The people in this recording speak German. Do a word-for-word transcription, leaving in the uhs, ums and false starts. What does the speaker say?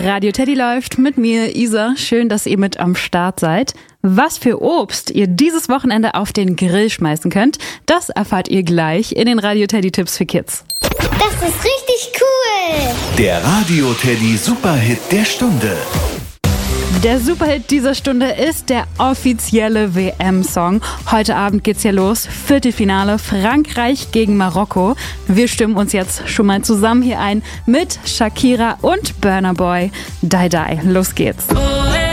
Radio Teddy läuft mit mir, Isa. Schön, dass ihr mit am Start seid. Was für Obst ihr dieses Wochenende auf den Grill schmeißen könnt, das erfahrt ihr gleich in den Radio Teddy Tipps für Kids. Das ist richtig cool! Der Radio Teddy Superhit der Stunde. Der Superhit dieser Stunde ist der offizielle W M-Song. Heute Abend geht's ja los. Viertelfinale Frankreich gegen Marokko. Wir stimmen uns jetzt schon mal zusammen hier ein mit Shakira und Burna Boy. Die Die. Los geht's.